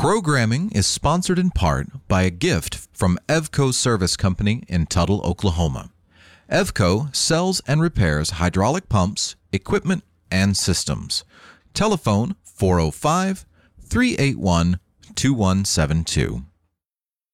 Programming is sponsored in part by a gift from Evco Service Company in Tuttle, Oklahoma. Evco sells and repairs hydraulic pumps, equipment, and systems. Telephone 405 381 2172.